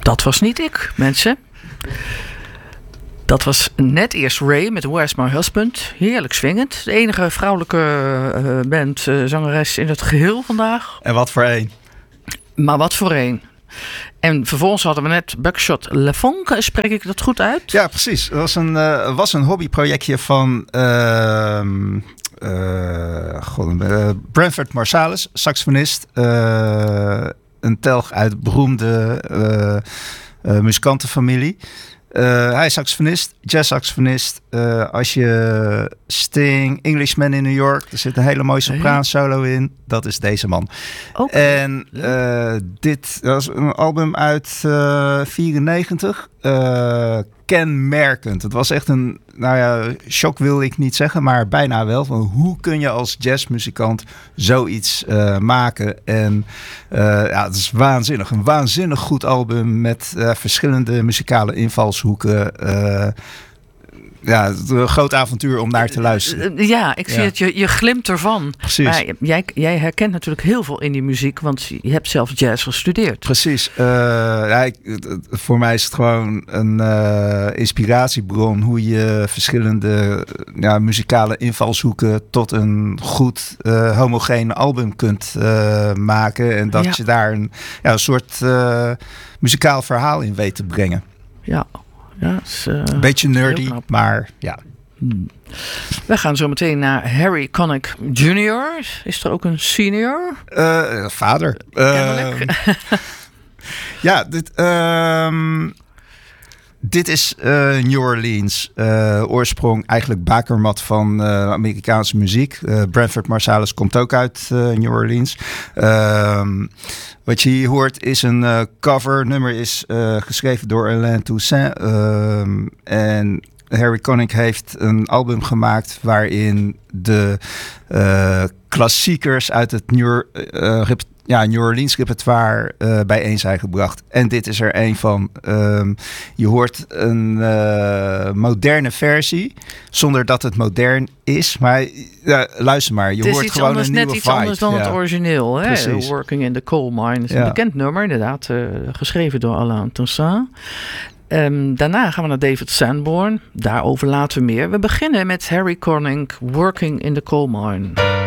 Dat was niet ik, mensen. Dat was net eerst Ray met Where's My Husband. Heerlijk swingend. De enige vrouwelijke zangeres in het geheel vandaag. En wat voor een. Maar wat voor een. En vervolgens hadden we net Buckshot Lefunk. Spreek ik dat goed uit? Ja, precies. Het was een hobbyprojectje van Branford Marsalis, saxofonist. Een telg uit beroemde muzikantenfamilie. Hij is saxofonist, jazz-saxofonist. Als je Sting, Englishman in New York, er zit een hele mooie sopraansolo in. Dat is deze man. Okay. En dit was een album uit 94. Kenmerkend. Het was echt een, shock wil ik niet zeggen, maar bijna wel. Van hoe kun je als jazzmuzikant zoiets maken? En het is waanzinnig. Een waanzinnig goed album met verschillende muzikale invalshoeken. Een groot avontuur om naar te luisteren. Ja, ik zie het. Je glimt ervan. Precies. Maar jij herkent natuurlijk heel veel in die muziek, want je hebt zelf jazz gestudeerd. Precies. Voor mij is het gewoon een inspiratiebron hoe je verschillende muzikale invalshoeken tot een goed homogeen album kunt maken. En dat je daar een soort muzikaal verhaal in weet te brengen. Ja. Ja, een beetje nerdy, maar ja. We gaan zo meteen naar Harry Connick Jr. Is er ook een senior? Vader. Dit is New Orleans. Oorsprong eigenlijk bakermat van Amerikaanse muziek. Branford Marsalis komt ook uit New Orleans. Wat je hier hoort is een cover. Het nummer is geschreven door Alain Toussaint. En Harry Connick heeft een album gemaakt waarin de klassiekers uit het New Orleans repertoire bijeen zijn gebracht. En dit is er een van. Je hoort een moderne versie, zonder dat het modern is. Maar luister maar, je hoort gewoon een nieuwe vibe. Het is net iets anders dan het origineel. Hè? Working in the Coal Mine is een bekend nummer, inderdaad. Geschreven door Alain Toussaint. Daarna gaan we naar David Sanborn. Daarover later meer. We beginnen met Harry Connick, Working in the Coal Mine.